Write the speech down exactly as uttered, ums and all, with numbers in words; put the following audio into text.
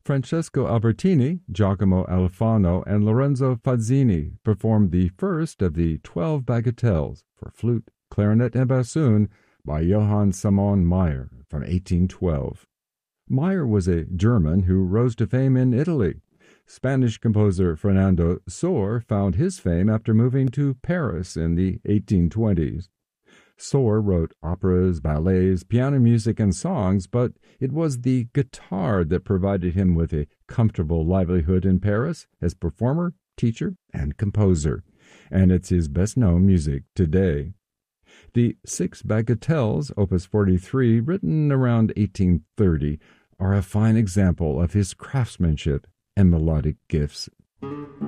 Francesco Albertini, Giacomo Alfano, and Lorenzo Fazzini performed the first of the twelve bagatelles for flute, clarinet, and bassoon by Johann Simon Mayr from eighteen twelve. Mayr was a German who rose to fame in Italy. Spanish composer Fernando Sor found his fame after moving to Paris in the eighteen twenties. Sor wrote operas, ballets, piano music, and songs, but it was the guitar that provided him with a comfortable livelihood in Paris as performer, teacher, and composer, and it's his best-known music today. The Six Bagatelles, Opus forty-three, written around eighteen thirty, are a fine example of his craftsmanship and melodic gifts.